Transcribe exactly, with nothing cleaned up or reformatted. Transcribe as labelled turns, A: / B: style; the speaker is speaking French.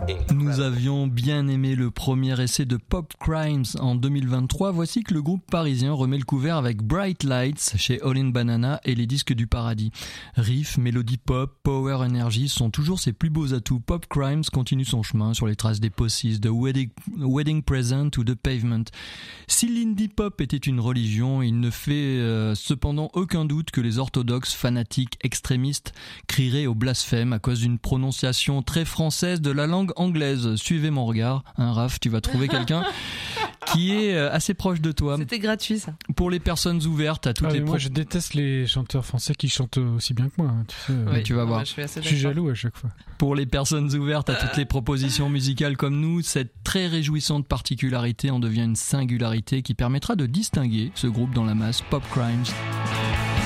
A: Nous avions bien aimé le premier essai de Pop Crimes en deux mille vingt-trois. Voici que le groupe parisien remet le couvert avec Bright Lights chez All in Banana et les Disques du Paradis. Riff, mélodie pop, power energy sont toujours ses plus beaux atouts. Pop Crimes continue son chemin sur les traces des Posses, de Wedding, Wedding Present ou de Pavement. Si l'indie pop était une religion, il ne fait euh, cependant aucun doute que les orthodoxes, fanatiques, extrémistes crieraient au blasphème à cause d'une prononciation très française de la langue anglaise. Suivez mon regard, hein, Raph, tu vas trouver quelqu'un qui est assez proche de toi.
B: C'était gratuit, ça.
A: Pour les personnes ouvertes à toutes
C: ah,
A: les...
C: Moi,
A: pro-
C: je déteste les chanteurs français qui chantent aussi bien que moi. Hein, tu sais,
A: ouais,
C: euh,
A: tu vas voir.
B: Ouais, je suis, assez
C: je suis jaloux à chaque fois.
A: Pour les personnes ouvertes à toutes les propositions musicales comme nous, cette très réjouissante particularité en devient une singularité qui permettra de distinguer ce groupe dans la masse. Pop Crimes.